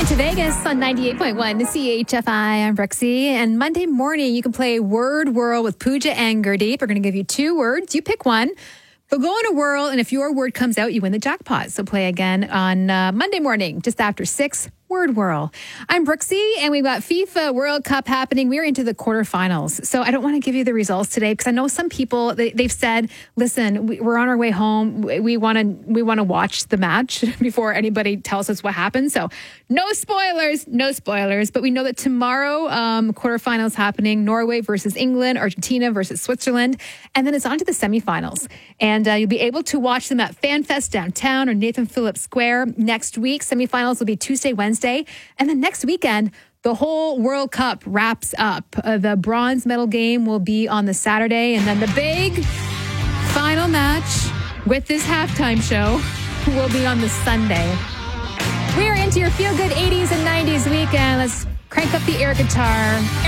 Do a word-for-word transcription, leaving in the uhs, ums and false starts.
to Vegas on ninety-eight point one C H F I. I'm Brooksy. And Monday morning, you can play Word Whirl with Pooja and Gurdeep. We're going to give you two words. You pick one. They'll go in a whirl, and if your word comes out, you win the jackpot. So play again on uh, Monday morning, just after six. Word Whirl. I'm Brooksy, and we've got FIFA World Cup happening. We're into the quarterfinals. So I don't want to give you the results today because I know some people, they, they've said, listen, we, we're on our way home. We want to we want to watch the match before anybody tells us what happened. So no spoilers, no spoilers. But we know that tomorrow, um, quarterfinals happening, Norway versus England, Argentina versus Switzerland. And then it's on to the semifinals. And uh, you'll be able to watch them at FanFest downtown or Nathan Phillips Square next week. Semifinals will be Tuesday, Wednesday. And then next weekend, the whole World Cup wraps up. Uh, the bronze medal game will be on the Saturday. And then the big final match with this halftime show will be on the Sunday. We are into your feel-good eighties and nineties weekend. Let's crank up the air guitar.